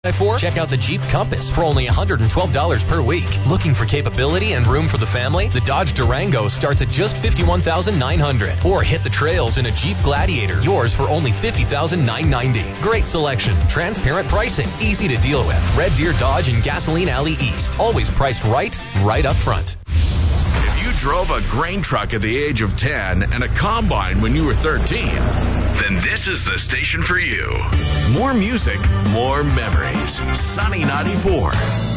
Check out the Jeep Compass for only $112 per week. Looking for capability and room for the family? The Dodge Durango starts at just $51,900. Or hit the trails in a Jeep Gladiator, yours for only $50,990. Great selection, transparent pricing, easy to deal with. Red Deer Dodge in Gasoline Alley East. Always priced right up front. If you drove a grain truck at the age of 10 and a combine when you were 13, then this is the station for you. More music, more memories. Sunny 94.